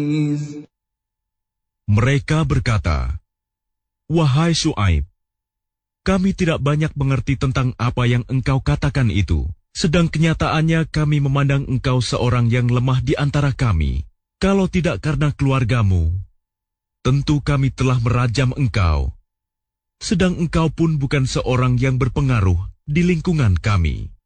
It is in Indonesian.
Mereka berkata, "Wahai Syuaib, kami tidak banyak mengerti tentang apa yang engkau katakan itu. Sedang kenyataannya kami memandang engkau seorang yang lemah di antara kami. Kalau tidak karena keluargamu, tentu kami telah merajam engkau. Sedang engkau pun bukan seorang yang berpengaruh di lingkungan kami."